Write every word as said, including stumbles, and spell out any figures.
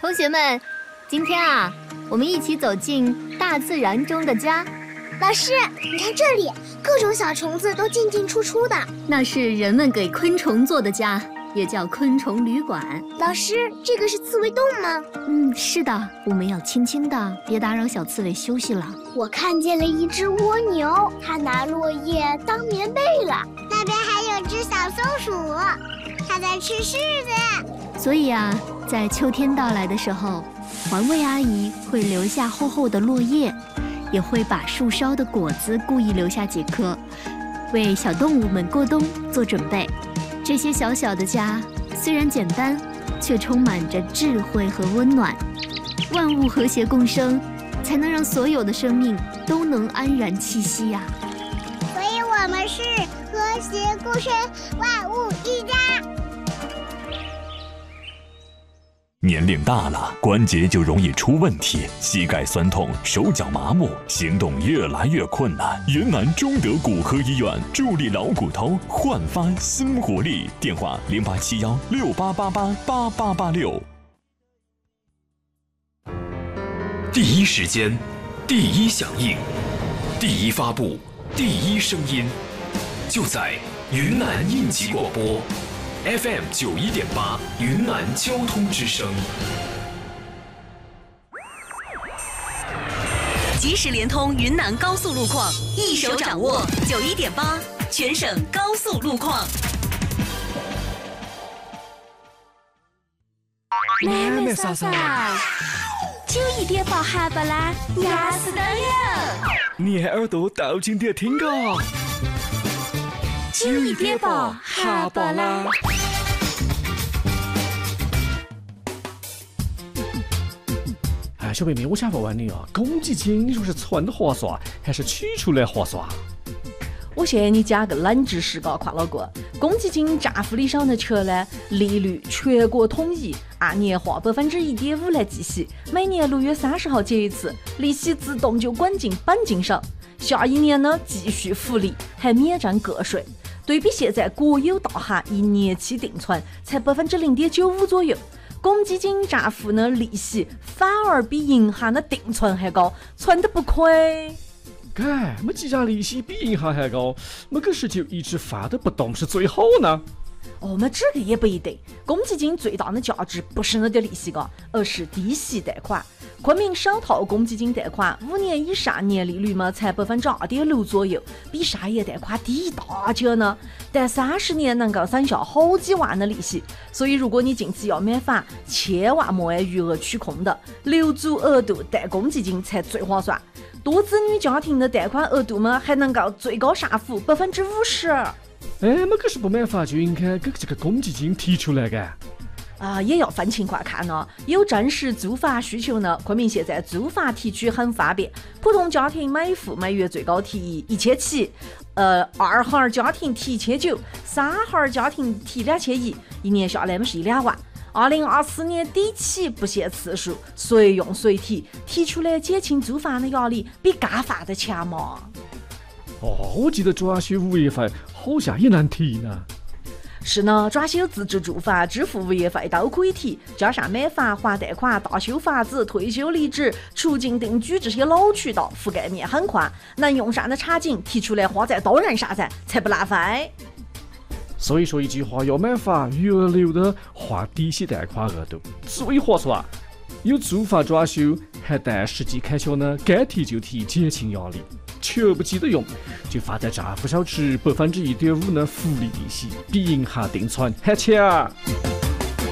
同学们，今天啊，我们一起走进大自然中的家。 老师，你看这里，各种小虫子都进进出出的。 那是人们给昆虫做的家，也叫昆虫旅馆。 老师，这个是刺猬洞吗？ 嗯，是的，我们要轻轻的，别打扰小刺猬休息了。 我看见了一只蜗牛，它拿落叶当棉被了。 那边还有只小松鼠，它在吃柿子。 所以啊，在秋天到来的时候，环卫阿姨会留下厚厚的落叶，也会把树梢的果子故意留下几颗，为小动物们过冬做准备。这些小小的家虽然简单，却充满着智慧和温暖。万物和谐共生，才能让所有的生命都能安然栖息呀、 啊。所以我们是和谐共生，万物一家。 年龄大了，关节就容易出问题，膝盖酸痛，手脚麻木，行动越来越困难。云南中德骨科医院助力老骨头，焕发新活力。电话零八七幺六八八八八八八六。 第一时间，第一响应，第一发布，第一声音，就在云南应急广播。F M 九一点八，云南交通之声。 即时联通云南高速路况，一手掌握九一点八，全省高速路况。 妹妹嫂嫂，九一点八下班啦，牙齿都有。 你的耳朵倒进点听个。 九一点八下班啦。 哎，小妹妹，我想问问你啊，公积金你说是存划算还是取出来划算？ 我嫌你加个冷知识嘎，快老哥，公积金账户里上的钱呢，利率全国统一，按年化百分之一点五来计息，每年六月三十号结一次，利息自动就滚进本金上。下一年呢，继续复利，还免征个税。对比现在国有大行一年期定存才百分之零点九五左右，公积金账户呢利息反而比银行的定存还高，存得不亏。 该，么既然利息比银行还高，么可是就一直放得不动是最好呢？ 哦，么这个也不一定。公积金最大的价值不是那点利息个，而是低息贷款。昆明首套公积金贷款五年以上年利率嘛才百分之二点六左右，比商业贷款低一大截呢。但三十年能够省下好几万的利息，所以如果你近期要买房，千万莫按余额取空的，留足额度贷公积金才最划算。多子女家庭的贷款额度嘛还能够最高上浮百分之五十。 哎，么可是不买房就应该给这个公积金提出来干。 啊、呃，也要分情况看呢。有真实租房需求呢，昆明现在租房提取很方便，普通家庭每户每月最高提一千七，呃，二孩家庭提一千九，三孩家庭提两千一，一年下来嘛是一两万。二零二四年底起不限次数，随用随提，提出来减轻租房的压力，比干饭的强嘛。 哦，我记得装修物业费好像也难提呢。 是呢，装修自住住房支付物业费都可以提，加上买房、还贷款、大修房子、退休离职、出境定居这些老渠道，覆盖面很宽，能用上的场景提出来花在刀刃上噻，才不浪费。 所以说一句话，要买房余额留的还低息贷款额度最划算。有租房装修还带实际开销呢，该提就提，减轻压力。全部记得用，就放在账户上值百分之一点五的福利利息，比银行定存还强。